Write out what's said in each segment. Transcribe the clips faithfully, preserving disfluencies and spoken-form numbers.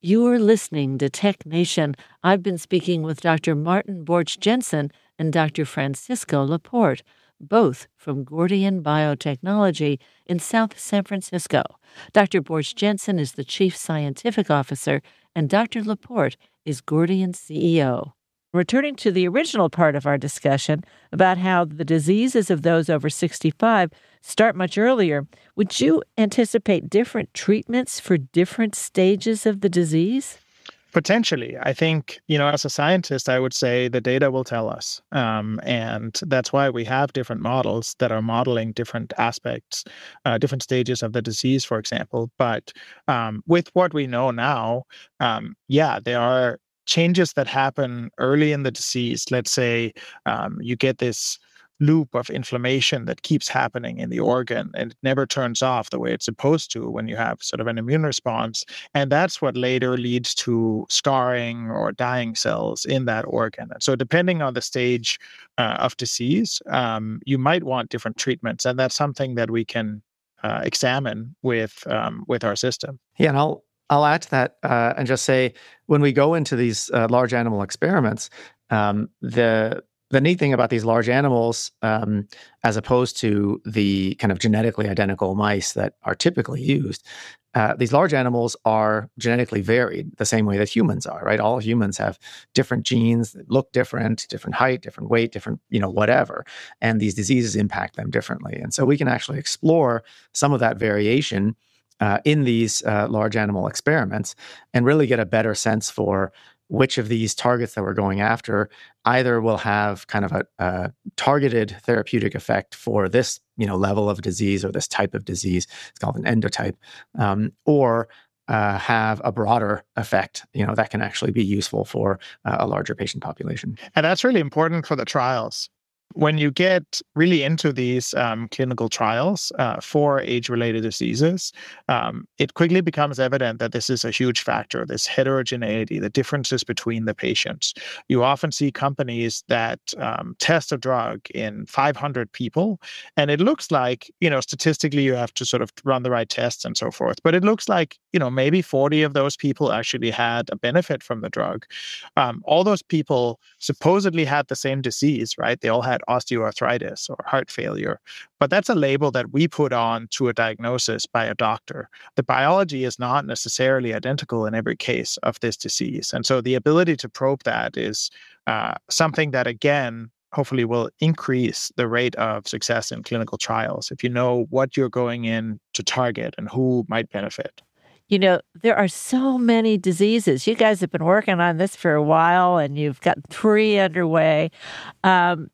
You're listening to Tech Nation. I've been speaking with Doctor Martin Borch Jensen and Doctor Francisco Laporte, both from Gordian Biotechnology in South San Francisco. Doctor Borch Jensen is the Chief Scientific Officer, and Doctor Laporte is Gordian's C E O. Returning to the original part of our discussion about how the diseases of those over sixty-five start much earlier, would you anticipate different treatments for different stages of the disease? Potentially. I think, you know, as a scientist, I would say the data will tell us. Um, and that's why we have different models that are modeling different aspects, uh, different stages of the disease, for example. But um, with what we know now, um, yeah, there are changes that happen early in the disease. Let's say um, you get this loop of inflammation that keeps happening in the organ and it never turns off the way it's supposed to when you have sort of an immune response. And that's what later leads to scarring or dying cells in that organ. And so depending on the stage uh, of disease, um, you might want different treatments. And that's something that we can uh, examine with um, with our system. Yeah, and I'll I'll add to that uh, and just say, when we go into these uh, large animal experiments, um, the the neat thing about these large animals, um, as opposed to the kind of genetically identical mice that are typically used, uh, these large animals are genetically varied the same way that humans are, right? All humans have different genes that look different, different height, different weight, different, you know, whatever. And these diseases impact them differently. And so we can actually explore some of that variation Uh, in these uh, large animal experiments and really get a better sense for which of these targets that we're going after either will have kind of a, a targeted therapeutic effect for this, you know, level of disease or this type of disease. It's called an endotype, um, or uh, have a broader effect, you know, that can actually be useful for uh, a larger patient population. And that's really important for the trials. When you get really into these um, clinical trials uh, for age-related diseases, um, it quickly becomes evident that this is a huge factor, this heterogeneity, the differences between the patients. You often see companies that um, test a drug in five hundred people, and it looks like, you know, statistically you have to sort of run the right tests and so forth, but it looks like, you know, maybe forty of those people actually had a benefit from the drug. Um, all those people supposedly had the same disease, right? They all had osteoarthritis or heart failure. But that's a label that we put on to a diagnosis by a doctor. The biology is not necessarily identical in every case of this disease. And so the ability to probe that is uh, something that, again, hopefully will increase the rate of success in clinical trials if you know what you're going in to target and who might benefit. You know, there are so many diseases. You guys have been working on this for a while, and you've got three underway. Um,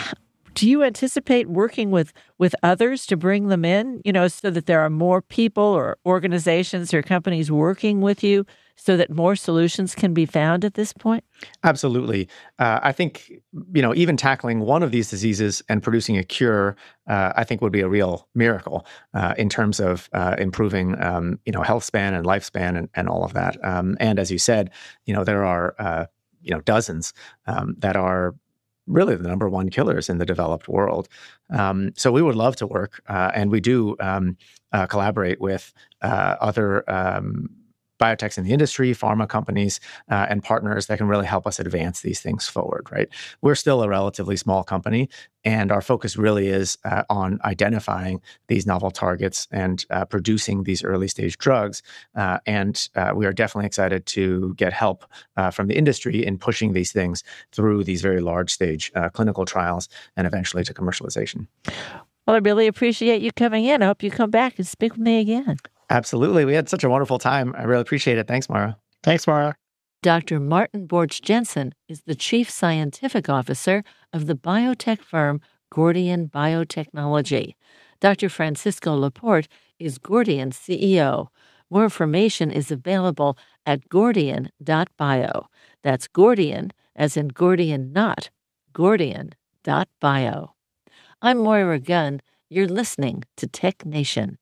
do you anticipate working with, with others to bring them in, you know, so that there are more people or organizations or companies working with you so that more solutions can be found at this point? Absolutely. Uh, I think, you know, even tackling one of these diseases and producing a cure, uh, I think would be a real miracle uh, in terms of uh, improving, um, you know, health span and lifespan and, and all of that. Um, and as you said, you know, there are, uh, you know, dozens um, that are really the number one killers in the developed world. Um, so we would love to work, uh, and we do um, uh, collaborate with uh, other um biotechs in the industry, pharma companies, uh, and partners that can really help us advance these things forward, right? We're still a relatively small company, and our focus really is uh, on identifying these novel targets and uh, producing these early stage drugs. Uh, and uh, we are definitely excited to get help uh, from the industry in pushing these things through these very large stage uh, clinical trials and eventually to commercialization. Well, I really appreciate you coming in. I hope you come back and speak with me again. Absolutely. We had such a wonderful time. I really appreciate it. Thanks, Mara. Thanks, Mara. Doctor Martin Borch Jensen is the Chief Scientific Officer of the biotech firm Gordian Biotechnology. Doctor Francisco Laporte is Gordian's C E O. More information is available at gordian dot bio. That's Gordian, as in Gordian knot, gordian dot bio. I'm Moira Gunn. You're listening to Tech Nation.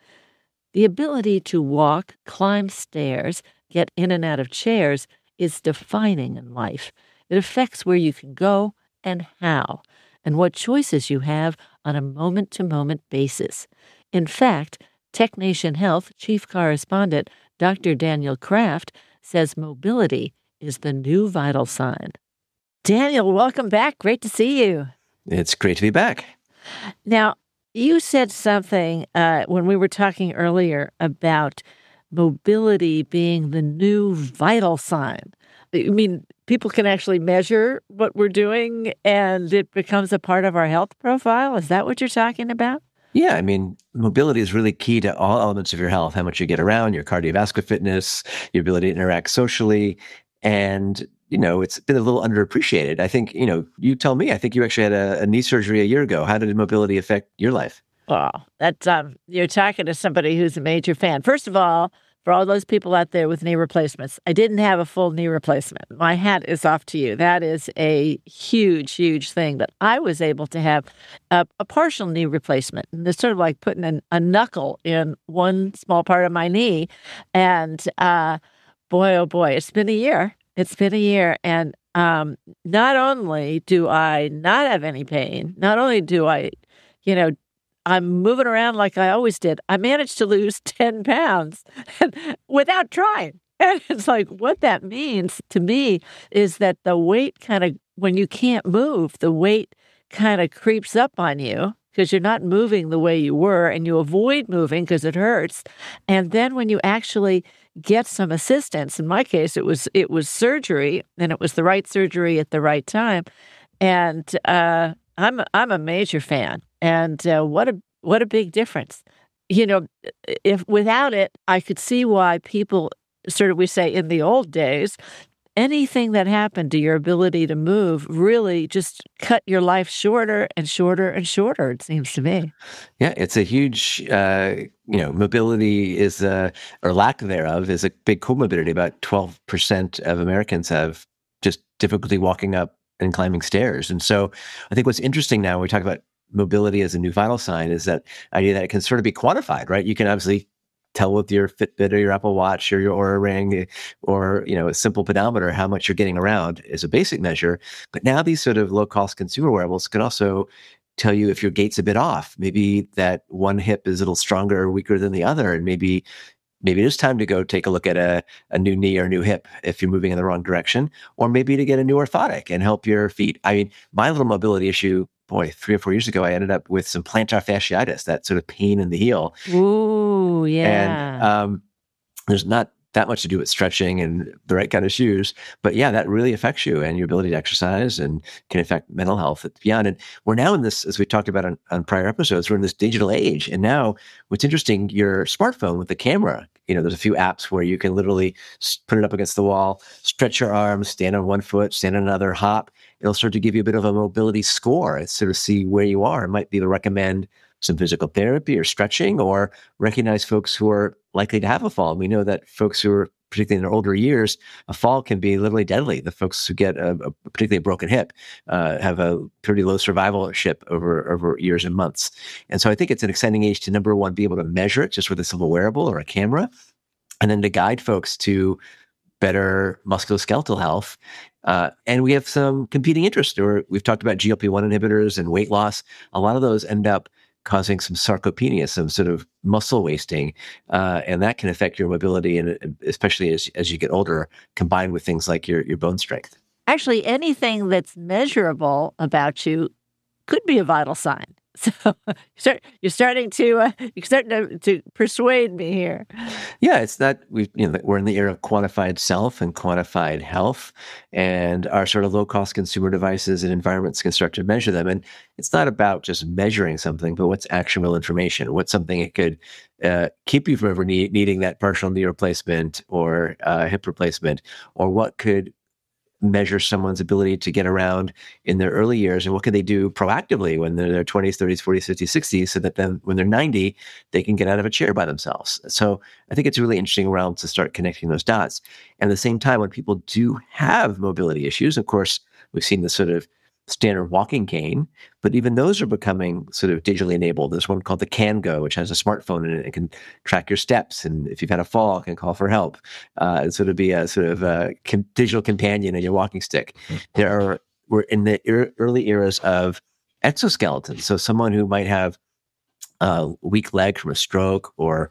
The ability to walk, climb stairs, get in and out of chairs is defining in life. It affects where you can go and how, and what choices you have on a moment-to-moment basis. In fact, Tech Nation Health Chief Correspondent Doctor Daniel Kraft says mobility is the new vital sign. Daniel, welcome back. Great to see you. It's great to be back. Now, you said something uh, when we were talking earlier about mobility being the new vital sign. I mean, people can actually measure what we're doing and it becomes a part of our health profile. Is that what you're talking about? Yeah, I mean, mobility is really key to all elements of your health, how much you get around, your cardiovascular fitness, your ability to interact socially. And, you know, it's been a little underappreciated. I think, you know, you tell me, I think you actually had a, a knee surgery a year ago. How did mobility affect your life? Oh, that's, um, you're talking to somebody who's a major fan. First of all, for all those people out there with knee replacements, I didn't have a full knee replacement. My hat is off to you. That is a huge, huge thing. But I was able to have a, a partial knee replacement. And it's sort of like putting an, a knuckle in one small part of my knee. And uh, boy, oh boy, it's been a year. It's been a year. And um, not only do I not have any pain, not only do I, you know, I'm moving around like I always did. I managed to lose ten pounds without trying. And it's like, what that means to me is that the weight kind of, when you can't move, the weight kind of creeps up on you because you're not moving the way you were and you avoid moving because it hurts. And then when you actually get some assistance, in my case, it was, it was surgery, and it was the right surgery at the right time. And, uh, I'm I'm a major fan, and uh, what a what a big difference. You know, if without it, I could see why people sort of, we say in the old days, anything that happened to your ability to move really just cut your life shorter and shorter and shorter, it seems to me. Yeah, it's a huge, uh, you know, mobility is, uh, or lack thereof, is a big comorbidity. About twelve percent of Americans have just difficulty walking up and climbing stairs. And so I think what's interesting now when we talk about mobility as a new vital sign is that idea that it can sort of be quantified, right? You can obviously tell with your Fitbit or your Apple Watch or your Oura Ring or, you know, a simple pedometer how much you're getting around is a basic measure. But now these sort of low-cost consumer wearables can also tell you if your gait's a bit off. Maybe that one hip is a little stronger or weaker than the other, and maybe Maybe it is time to go take a look at a, a new knee or a new hip if you're moving in the wrong direction, or maybe to get a new orthotic and help your feet. I mean, my little mobility issue, boy, three or four years ago, I ended up with some plantar fasciitis, that sort of pain in the heel. Ooh, yeah. And um, there's not that much to do with stretching and the right kind of shoes. But yeah, that really affects you and your ability to exercise and can affect mental health beyond. And we're now in this, as we talked about on, on prior episodes, we're in this digital age. And now what's interesting, your smartphone with the camera, you know, there's a few apps where you can literally put it up against the wall, stretch your arms, stand on one foot, stand on another, hop. It'll start to give you a bit of a mobility score and sort of see where you are. It might be to recommend some physical therapy or stretching, or recognize folks who are likely to have a fall. We know that folks who are, particularly in their older years, a fall can be literally deadly. The folks who get a, a particularly a broken hip uh, have a pretty low survivalship over, over years and months. And so I think it's an exciting age to, number one, be able to measure it just with a simple wearable or a camera, and then to guide folks to better musculoskeletal health. Uh, and we have some competing interests. Or we've talked about G L P one inhibitors and weight loss. A lot of those end up causing some sarcopenia, some sort of muscle wasting, uh, and that can affect your mobility, and especially as as you get older, combined with things like your your bone strength. Actually, anything that's measurable about you could be a vital sign. So you're starting to uh, you're starting to, to persuade me here. Yeah, it's not we you know we're in the era of quantified self and quantified health, and our sort of low cost consumer devices and environments can start to measure them. And it's not about just measuring something, but what's actionable information. What's something it could uh, keep you from ever need, needing that partial knee replacement or uh, hip replacement, or what could measure someone's ability to get around in their early years, and what can they do proactively when they're in their twenties, thirties, forties, fifties, sixties, so that then when they're ninety, they can get out of a chair by themselves. So I think it's a really interesting realm to start connecting those dots. And at the same time, when people do have mobility issues, of course, we've seen the sort of standard walking cane, but even those are becoming sort of digitally enabled. There's one called the CanGo, which has a smartphone in it. It can track your steps, and if you've had a fall, it can call for help. Uh, and sort of be a sort of a com- digital companion in your walking stick. There are we're in the er- early eras of exoskeletons. So someone who might have a weak leg from a stroke or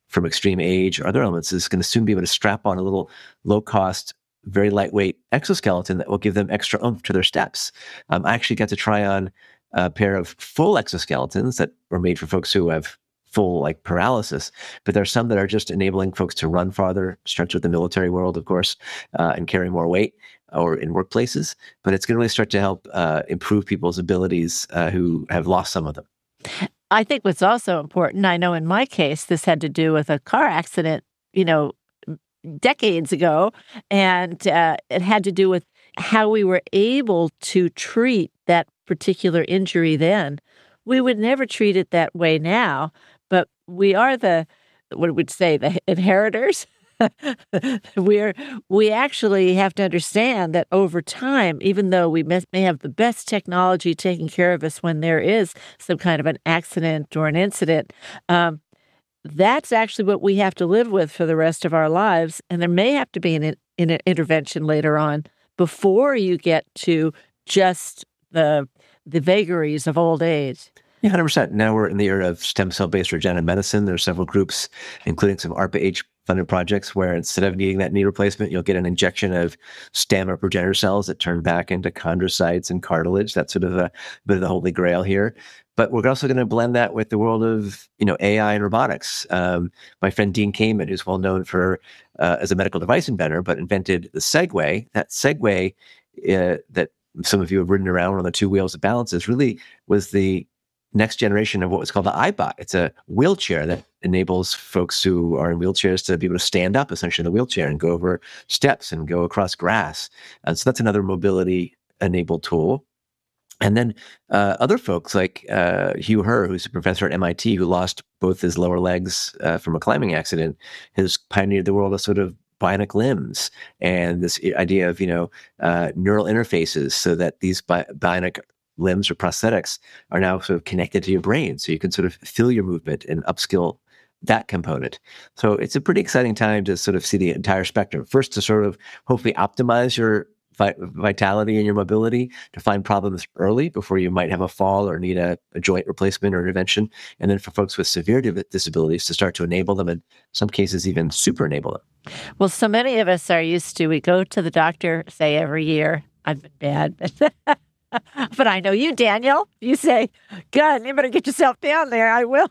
from extreme age or other elements is going to soon be able to strap on a little low-cost, very lightweight exoskeleton that will give them extra oomph to their steps. Um, I actually got to try on a pair of full exoskeletons that were made for folks who have full like paralysis, but there are some that are just enabling folks to run farther, stretch with the military world, of course, uh, and carry more weight, or in workplaces. But it's going to really start to help uh, improve people's abilities uh, who have lost some of them. I think what's also important, I know in my case, this had to do with a car accident, you know, decades ago, and uh, it had to do with how we were able to treat that particular injury then. We would never treat it that way now, but we are the, what would say, the inheritors. We're, we actually have to understand that over time, even though we may, may have the best technology taking care of us when there is some kind of an accident or an incident, um, that's actually what we have to live with for the rest of our lives. And there may have to be an, an intervention later on before you get to just the the vagaries of old age. Yeah, one hundred percent. Now we're in the era of stem cell-based regenerative medicine. There are several groups, including some ARPA-H funded projects, where instead of needing that knee replacement, you'll get an injection of stem or progenitor cells that turn back into chondrocytes and cartilage. That's sort of a bit of the holy grail here. But we're also going to blend that with the world of, you know, A I and robotics. Um, my friend Dean Kamen, who's well known for uh, as a medical device inventor, but invented the Segway. That Segway uh, that some of you have ridden around on the two wheels of balances really was the next generation of what was called the iBot. It's a wheelchair that enables folks who are in wheelchairs to be able to stand up essentially in the wheelchair and go over steps and go across grass. Uh, so that's another mobility enabled tool. And then uh, other folks like uh, Hugh Herr, who's a professor at M I T, who lost both his lower legs uh, from a climbing accident, has pioneered the world of sort of bionic limbs and this idea of, you know, uh, neural interfaces so that these bi- bionic limbs or prosthetics are now sort of connected to your brain. So you can sort of feel your movement and upskill that component. So it's a pretty exciting time to sort of see the entire spectrum. First, to sort of hopefully optimize your vi- vitality and your mobility, to find problems early before you might have a fall or need a, a joint replacement or intervention. And then for folks with severe disabilities to start to enable them, and in some cases even super enable them. Well, so many of us are used to, we go to the doctor, say, every year. I've been bad, but, but I know you, Daniel. You say, God, you better get yourself down there. I will.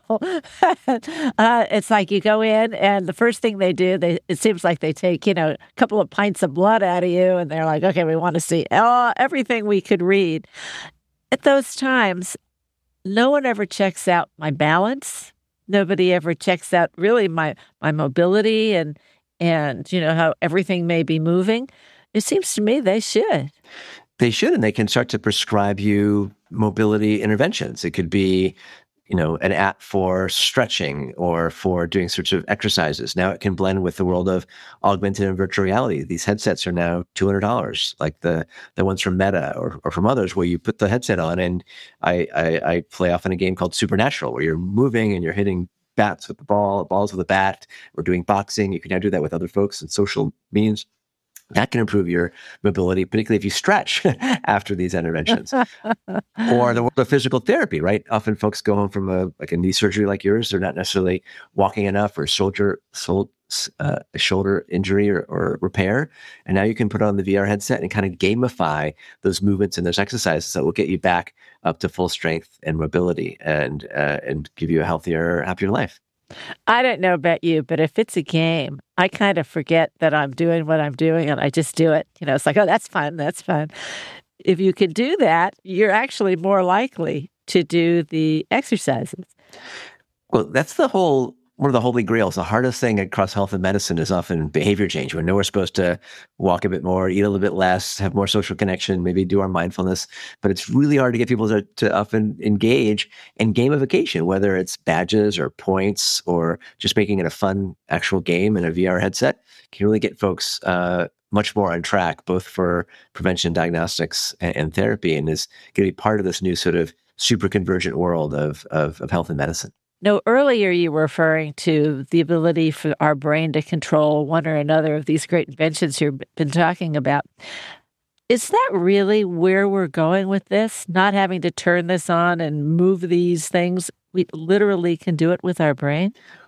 uh, it's like you go in, and the first thing they do, they it seems like they take, you know, a couple of pints of blood out of you, and they're like, okay, we want to see oh, everything we could read. At those times, no one ever checks out my balance. Nobody ever checks out really my, my mobility and and, you know, how everything may be moving. It seems to me they should. They should, and they can start to prescribe you mobility interventions. It could be, you know, an app for stretching or for doing sorts of exercises. Now it can blend with the world of augmented and virtual reality. These headsets are now two hundred dollars, like the the ones from Meta or, or from others, where you put the headset on, and I, I, I play often a game called Supernatural, where you're moving and you're hitting bats with the ball, balls with a bat. We're doing boxing. You can now do that with other folks and social means. That can improve your mobility, particularly if you stretch after these interventions. Or the world of physical therapy, right? Often folks go home from a like a knee surgery like yours. They're not necessarily walking enough, or shoulder shoulder, uh, shoulder injury or, or repair. And now you can put on the V R headset and kind of gamify those movements and those exercises that will get you back up to full strength and mobility, and uh, and give you a healthier, happier life. I don't know about you, but if it's a game, I kind of forget that I'm doing what I'm doing, and I just do it. You know, it's like, oh, that's fun. That's fun. If you can do that, you're actually more likely to do the exercises. Well, that's the whole, one of the holy grails. The hardest thing across health and medicine is often behavior change. We know we're supposed to walk a bit more, eat a little bit less, have more social connection, maybe do our mindfulness. But it's really hard to get people to, to often engage in gamification, whether it's badges or points or just making it a fun actual game in a V R headset. Can really get folks uh, much more on track, both for prevention, diagnostics, and, and therapy, and is going to be part of this new sort of super convergent world of, of, of health and medicine. No, earlier you were referring to the ability for our brain to control one or another of these great inventions you've been talking about. Is that really where we're going with this? Not having to turn this on and move these things? We literally can do it with our brain?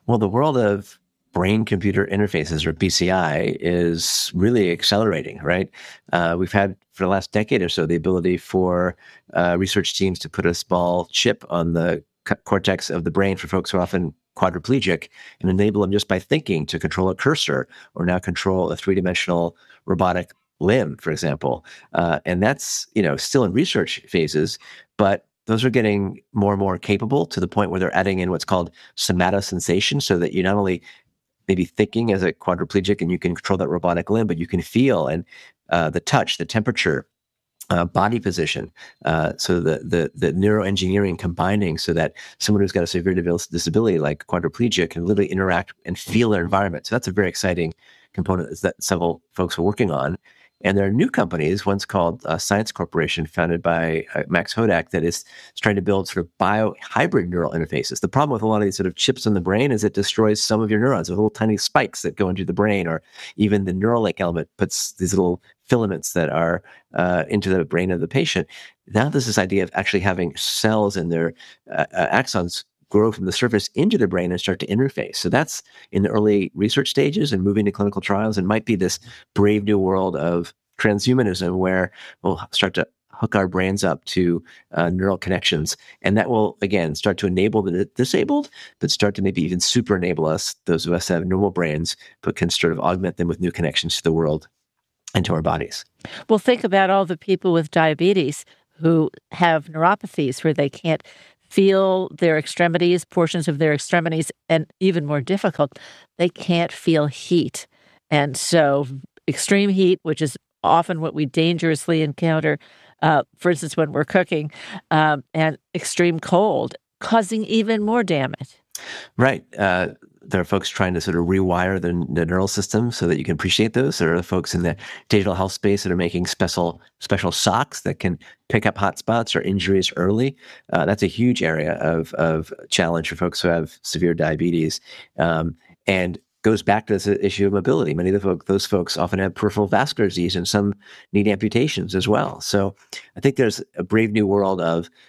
Well, the world of brain-computer interfaces, or B C I, is really accelerating, right? Uh, we've had, for the last decade or so, the ability for uh, research teams to put a small chip on the c- cortex of the brain for folks who are often quadriplegic and enable them just by thinking to control a cursor or now control a three-dimensional robotic limb, for example. Uh, and that's, you know, still in research phases, but those are getting more and more capable to the point where they're adding in what's called somatosensation, so that you're not only maybe thinking as a quadriplegic and you can control that robotic limb, but you can feel and uh, the touch, the temperature, uh, body position. Uh, so the, the the neuroengineering combining so that someone who's got a severe disability like quadriplegia can literally interact and feel their environment. So that's a very exciting component that several folks are working on. And there are new companies, one's called uh, Science Corporation, founded by uh, Max Hodak, that is trying to build sort of bio-hybrid neural interfaces. The problem with a lot of these sort of chips in the brain is it destroys some of your neurons with little tiny spikes that go into the brain, or even the Neuralink element puts these little filaments that are uh, into the brain of the patient. Now there's this idea of actually having cells in their uh, uh, axons grow from the surface into the brain and start to interface. So that's in the early research stages and moving to clinical trials, and might be this brave new world of transhumanism where we'll start to hook our brains up to uh, neural connections. And that will, again, start to enable the disabled, but start to maybe even super enable us, those of us that have normal brains, but can sort of augment them with new connections to the world and to our bodies. Well, think about all the people with diabetes who have neuropathies where they can't feel their extremities, portions of their extremities, and even more difficult, they can't feel heat. And so extreme heat, which is often what we dangerously encounter, uh, for instance, when we're cooking, um, and extreme cold, causing even more damage. Right. Uh, there are folks trying to sort of rewire the, the neural system so that you can appreciate those. There are folks in the digital health space that are making special special socks that can pick up hot spots or injuries early. Uh, that's a huge area of of challenge for folks who have severe diabetes, um, and goes back to this issue of mobility. Many of the folk, those folks often have peripheral vascular disease, and some need amputations as well. So I think there's a brave new world of